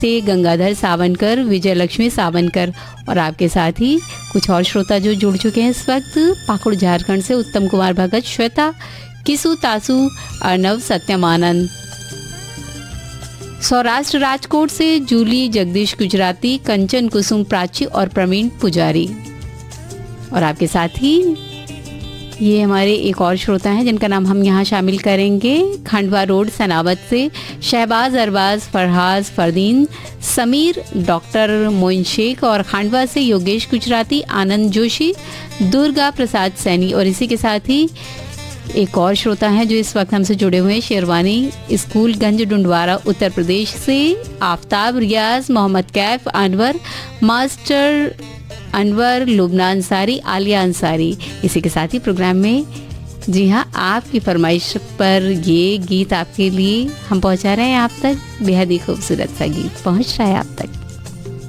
से गंगाधर सावनकर, विजय लक्ष्मी सावनकर और आपके साथ ही कुछ और श्रोता जो जुड़ चुके हैं इस वक्त। पाकुड़ झारखंड से उत्तम कुमार भगत, श्वेता, किसु, तासु, अर्नव, सत्यम, आनंद। सौराष्ट्र राजकोट से जूली, जगदीश गुजराती, कंचन, कुसुम, प्राची और प्रवीण पुजारी और आपके साथ ही ये हमारे एक और श्रोता हैं जिनका नाम हम यहाँ शामिल करेंगे। खंडवा रोड सनावत से शहबाज, अरबाज, फरहाज, फरदीन, समीर, डॉक्टर मोइन शेख और खंडवा से योगेश गुजराती, आनंद जोशी, दुर्गा प्रसाद सैनी और इसी के साथ ही एक और श्रोता हैं जो इस वक्त हमसे जुड़े हुए हैं। शेरवानी स्कूल गंज डुंडवारा उत्तर प्रदेश से आफ्ताब, रियाज, मोहम्मद कैफ, अनवर, मास्टर अनवर, लुबना अंसारी, आलिया अंसारी। इसी के साथ ही प्रोग्राम में जी हाँ आपकी फरमाइश पर ये गीत आपके लिए हम पहुंचा रहे हैं आप तक। बेहद ही खूबसूरत सा गीत पहुंच रहा है आप तक।